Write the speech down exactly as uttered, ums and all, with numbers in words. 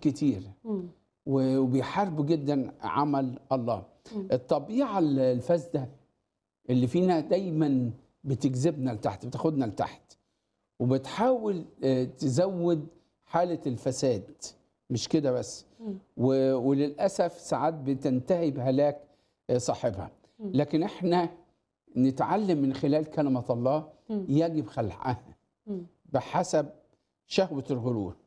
كتير مم. وبيحاربوا جدا عمل الله. مم. الطبيعة الفاسدة اللي فينا دايما بتجذبنا لتحت، بتاخدنا لتحت وبتحاول آه، تزود حالة الفساد. مش كده بس، مم. و- وللأسف ساعات بتنتهي بهلاك آه، صاحبها. مم. لكن احنا نتعلم من خلال كلمة الله مم. يجب خلعها مم. بحسب شهوة الغرور.